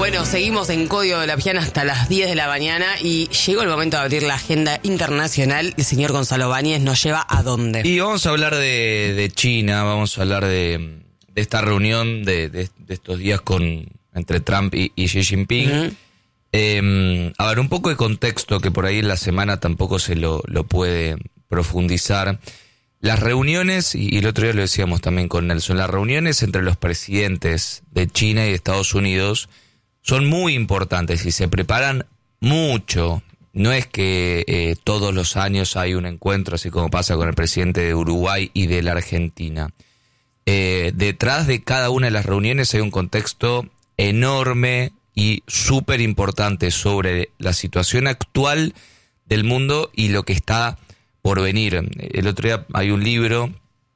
Bueno, seguimos en Código de la Piana hasta las 10 de la mañana y llegó el momento de abrir la agenda internacional. El señor Gonzalo Báñez nos lleva ¿a dónde? Y vamos a hablar de China, vamos a hablar de esta reunión de estos días entre Trump y Xi Jinping. Uh-huh. A ver, un poco de contexto que por ahí en la semana tampoco se lo puede profundizar. Las reuniones, y el otro día lo decíamos también con Nelson, las reuniones entre los presidentes de China y de Estados Unidos son muy importantes y se preparan mucho. No es que todos los años hay un encuentro, así como pasa con el presidente de Uruguay y de la Argentina. Detrás de cada una de las reuniones hay un contexto enorme y súper importante sobre la situación actual del mundo y lo que está por venir. El otro día hay un libro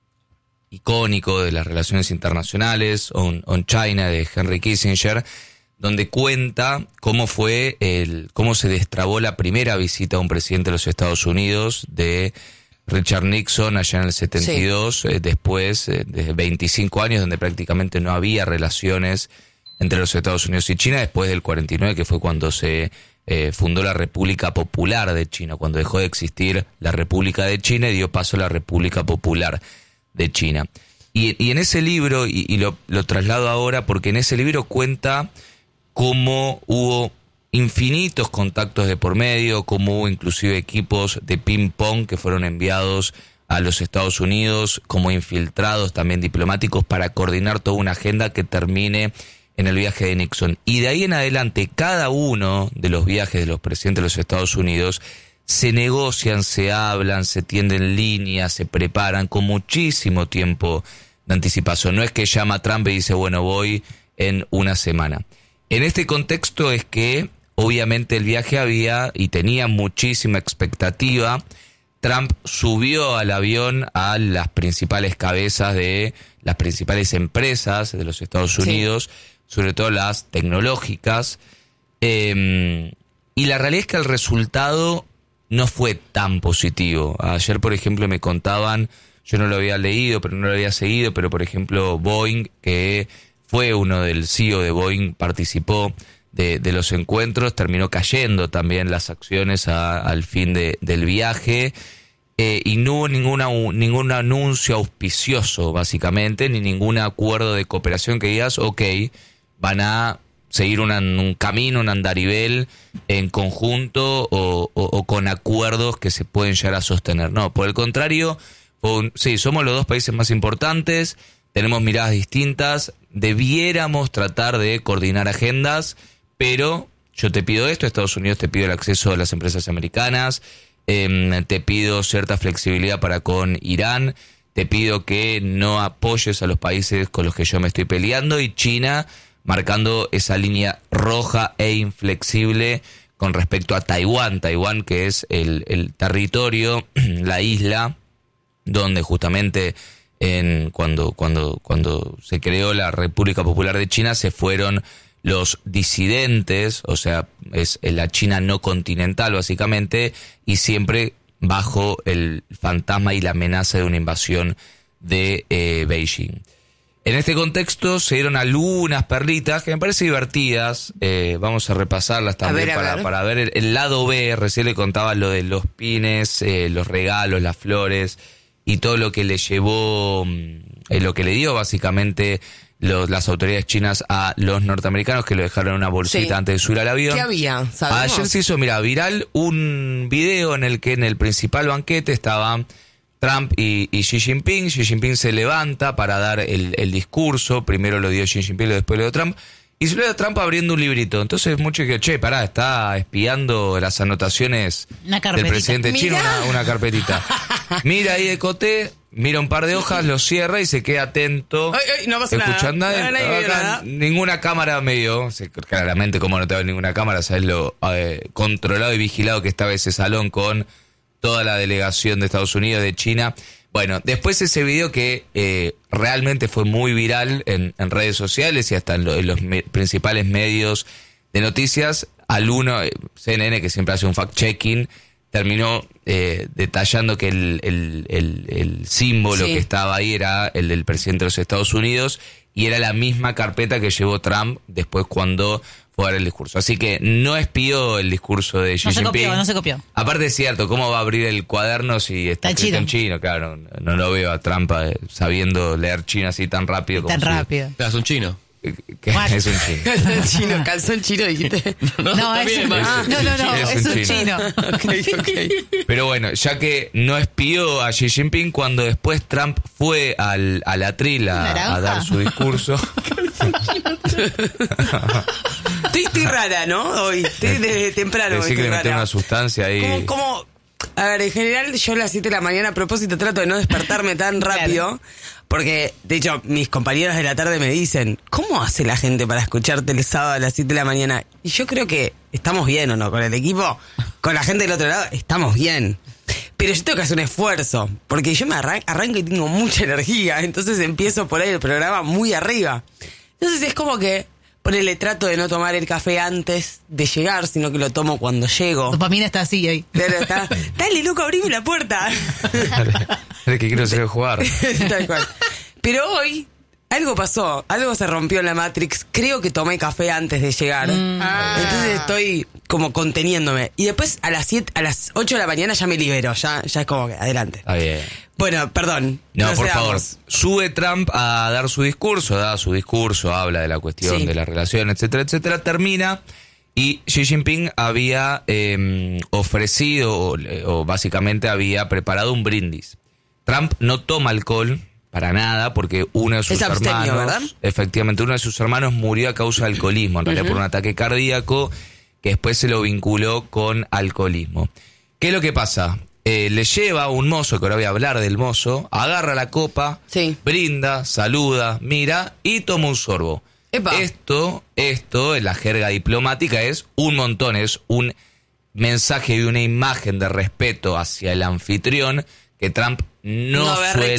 icónico de las relaciones internacionales, On China, de Henry Kissinger, donde cuenta cómo se destrabó la primera visita a un presidente de los Estados Unidos de Richard Nixon allá en el 72, sí. Después de 25 años donde prácticamente no había relaciones entre los Estados Unidos y China, después del 49, que fue cuando se fundó la República Popular de China, cuando dejó de existir la República de China y dio paso a la República Popular de China. Y en ese libro, y lo traslado ahora porque en ese libro cuenta cómo hubo infinitos contactos de por medio, cómo hubo inclusive equipos de ping-pong que fueron enviados a los Estados Unidos como infiltrados también diplomáticos para coordinar toda una agenda que termine en el viaje de Nixon. Y de ahí en adelante, cada uno de los viajes de los presidentes de los Estados Unidos se negocian, se hablan, se tienden líneas, se preparan con muchísimo tiempo de anticipación. No es que llama Trump y dice, bueno, voy en una semana. En este contexto es que, obviamente, el viaje había y tenía muchísima expectativa. Trump subió al avión a las principales cabezas de las principales empresas de los Estados Unidos, sí, sobre todo las tecnológicas. Y la realidad es que el resultado no fue tan positivo. Ayer, por ejemplo, me contaban, yo no lo había leído, pero no lo había seguido, pero por ejemplo Boeing, que fue uno del CEO de Boeing, participó de los encuentros, terminó cayendo también las acciones al fin del viaje, y no hubo ningún anuncio auspicioso, básicamente, ni ningún acuerdo de cooperación que digas, ok, van a seguir un camino, un andarivel en conjunto o con acuerdos que se pueden llegar a sostener. No, por el contrario, sí, somos los dos países más importantes, tenemos miradas distintas, debiéramos tratar de coordinar agendas, pero yo te pido esto, Estados Unidos te pide el acceso a las empresas americanas, te pido cierta flexibilidad para con Irán, te pido que no apoyes a los países con los que yo me estoy peleando, y China marcando esa línea roja e inflexible con respecto a Taiwán, que es el territorio, la isla, donde justamente cuando se creó la República Popular de China se fueron los disidentes, o sea, es la China no continental básicamente, y siempre bajo el fantasma y la amenaza de una invasión de Beijing. En este contexto se dieron algunas perlitas que me parecen divertidas, vamos a repasarlas también para ver el lado B. Recién le contaba lo de los pines, los regalos, las flores y todo lo que le llevó, lo que le dio básicamente las autoridades chinas a los norteamericanos, que lo dejaron en una bolsita, sí, antes de subir al avión. ¿Qué había? ¿Sabemos? Ayer se hizo, viral un video en el que en el principal banquete estaban Trump y Xi Jinping. Xi Jinping se levanta para dar el discurso. Primero lo dio Xi Jinping, después lo dio Trump. Y se lo dio Trump abriendo un librito. Entonces muchos que, está espiando las anotaciones del presidente chino, una carpetita. Mira ahí de coté, mira un par de hojas, lo cierra y se queda atento. No pasa escuchando nada. Ninguna cámara medio, claramente como no te va ninguna cámara, sabes lo controlado y vigilado que estaba ese salón con toda la delegación de Estados Unidos, de China. Bueno, después ese video que realmente fue muy viral en redes sociales y hasta en los principales medios de noticias, CNN, que siempre hace un fact-checking, terminó detallando que el símbolo, sí, que estaba ahí era el del presidente de los Estados Unidos, y era la misma carpeta que llevó Trump después cuando fue a dar el discurso. Así que no espió el discurso de Xi Jinping. No se copió. Aparte es cierto, ¿cómo va a abrir el cuaderno si está escrito en chino? Claro, no lo veo a Trump sabiendo leer chino así tan rápido. Tan rápido. Es un chino. Que es un chino. Calzón chino, dijiste. No, es un chino. Okay. Pero bueno, ya que no espió a Xi Jinping, cuando después Trump fue al atril a dar su discurso. Estoy rara, ¿no? Hoy, estoy desde temprano. Decí que le metí una sustancia ahí. ¿Cómo? A ver, en general yo a las 7 de la mañana a propósito trato de no despertarme tan rápido, porque de hecho mis compañeros de la tarde me dicen, ¿cómo hace la gente para escucharte el sábado a las 7 de la mañana? Y yo creo que estamos bien, ¿o no? Con el equipo, con la gente del otro lado, estamos bien. Pero yo tengo que hacer un esfuerzo, porque yo me arranco y tengo mucha energía, entonces empiezo por ahí el programa muy arriba. Entonces es como que ponele, trato de no tomar el café antes de llegar, sino que lo tomo cuando llego. Dopamina está así ahí. Pero dale, loco, abrime la puerta. Dale, que quiero hacer jugar. Tal cual. Pero hoy algo pasó, algo se rompió en la Matrix. Creo que tomé café antes de llegar. Entonces estoy como conteniéndome. Y después a las 8 de la mañana ya me libero. Ya es como que adelante. Está bien. Bueno, perdón. No, por favor. Sube Trump a dar su discurso, habla de la cuestión de la relación, etcétera, etcétera. Termina y Xi Jinping había ofrecido o básicamente había preparado un brindis. Trump no toma alcohol para nada porque uno de sus hermanos, ¿verdad? Efectivamente, uno de sus hermanos murió a causa de alcoholismo, en realidad por un ataque cardíaco que después se lo vinculó con alcoholismo. ¿Qué es lo que pasa? Le lleva un mozo, que ahora voy a hablar del mozo, agarra la copa, brinda, saluda, mira y toma un sorbo. Epa. Esto en la jerga diplomática es un montón, es un mensaje y una imagen de respeto hacia el anfitrión que Trump no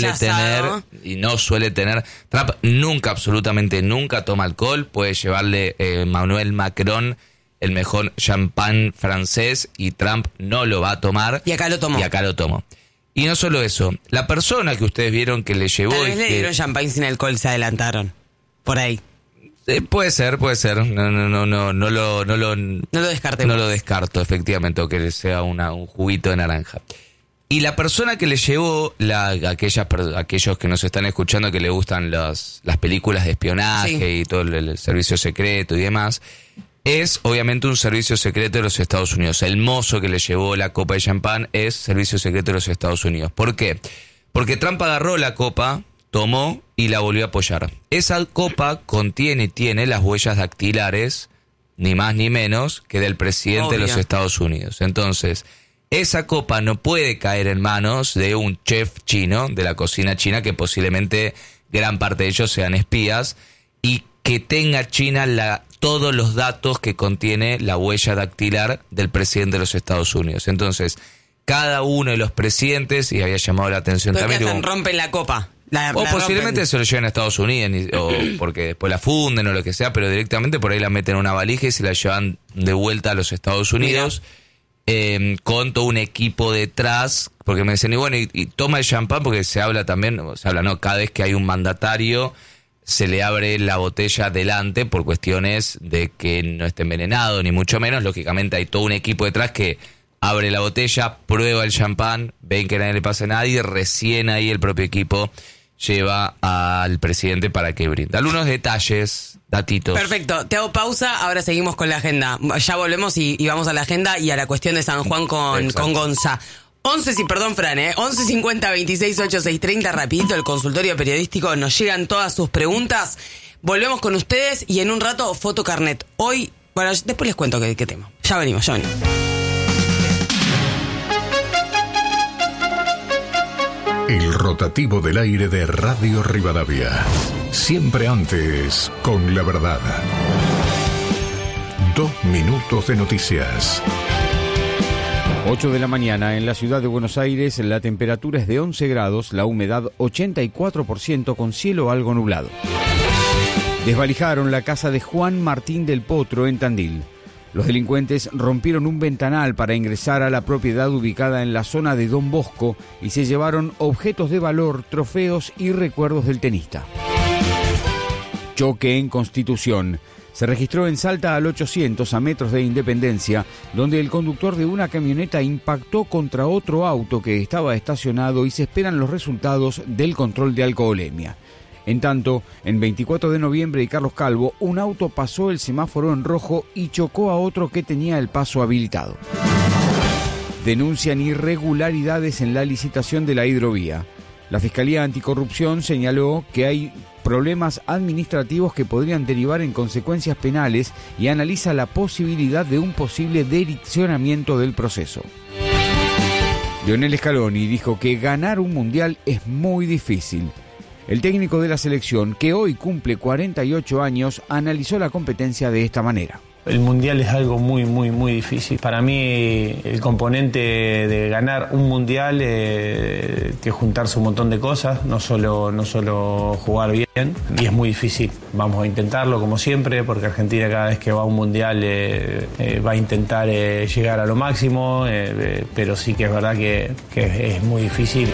suele tener. Trump nunca, absolutamente nunca toma alcohol. Puede llevarle Emmanuel Macron el mejor champán francés y Trump no lo va a tomar. Y acá lo tomó. Y no solo eso, la persona que ustedes vieron que le llevó... Tal vez le dieron champán sin alcohol, se adelantaron. Por ahí. Puede ser. No lo descartemos. No lo descarto, efectivamente, o que sea un juguito de naranja. Y la persona que le llevó, aquellos que nos están escuchando que le gustan las películas de espionaje y todo el servicio secreto y demás, es obviamente un servicio secreto de los Estados Unidos. El mozo que le llevó la copa de champán es servicio secreto de los Estados Unidos. ¿Por qué? Porque Trump agarró la copa, tomó y la volvió a apoyar. Esa copa tiene las huellas dactilares, ni más ni menos, que del presidente de los Estados Unidos. Entonces, esa copa no puede caer en manos de un chef chino, de la cocina china, que posiblemente gran parte de ellos sean espías, y que tenga China todos los datos que contiene la huella dactilar del presidente de los Estados Unidos. Entonces, cada uno de los presidentes, y había llamado la atención también... rompen la copa. O posiblemente se lo lleven a Estados Unidos, o porque después la funden o lo que sea, pero directamente por ahí la meten en una valija y se la llevan de vuelta a los Estados Unidos, con todo un equipo detrás, porque me dicen, y toma el champán, porque se habla también, cada vez que hay un mandatario, se le abre la botella delante por cuestiones de que no esté envenenado, ni mucho menos. Lógicamente hay todo un equipo detrás que abre la botella, prueba el champán, ven que a nadie le pasa nada y recién ahí el propio equipo lleva al presidente para que brinde. Algunos detalles, datitos. Perfecto, te hago pausa, ahora seguimos con la agenda. Ya volvemos y vamos a la agenda y a la cuestión de San Juan con Gonza. 11:50 26 8 6 30, rapidito el consultorio periodístico, nos llegan todas sus preguntas. Volvemos con ustedes y en un rato fotocarnet. Hoy, bueno, después les cuento qué tema. Ya venimos. El rotativo del aire de Radio Rivadavia. Siempre antes con la verdad. 2 minutos de noticias. 8 de la mañana en la ciudad de Buenos Aires, la temperatura es de 11 grados, la humedad 84% con cielo algo nublado. Desvalijaron la casa de Juan Martín del Potro en Tandil. Los delincuentes rompieron un ventanal para ingresar a la propiedad ubicada en la zona de Don Bosco y se llevaron objetos de valor, trofeos y recuerdos del tenista. Choque en Constitución. Se registró en Salta al 800, a metros de Independencia, donde el conductor de una camioneta impactó contra otro auto que estaba estacionado y se esperan los resultados del control de alcoholemia. En tanto, en 24 de noviembre y Carlos Calvo, un auto pasó el semáforo en rojo y chocó a otro que tenía el paso habilitado. Denuncian irregularidades en la licitación de la hidrovía. La Fiscalía Anticorrupción señaló que hay problemas administrativos que podrían derivar en consecuencias penales y analiza la posibilidad de un posible direccionamiento del proceso. Lionel Scaloni dijo que ganar un mundial es muy difícil. El técnico de la selección, que hoy cumple 48 años, analizó la competencia de esta manera. El mundial es algo muy, muy, muy difícil. Para mí el componente de ganar un mundial que juntarse un montón de cosas, no solo jugar bien, y es muy difícil. Vamos a intentarlo como siempre, porque Argentina cada vez que va a un mundial va a intentar llegar a lo máximo, pero sí que es verdad que es muy difícil.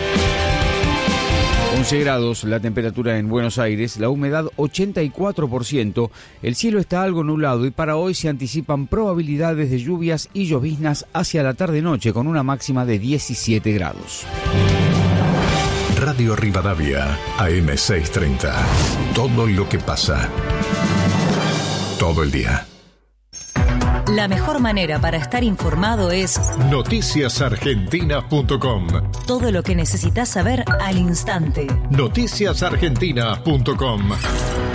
11 grados la temperatura en Buenos Aires, la humedad 84%, el cielo está algo nublado y para hoy se anticipan probabilidades de lluvias y lloviznas hacia la tarde-noche con una máxima de 17 grados. Radio Rivadavia, AM630. Todo lo que pasa. Todo el día. La mejor manera para estar informado es noticiasargentina.com. Todo lo que necesitas saber al instante. Noticiasargentina.com.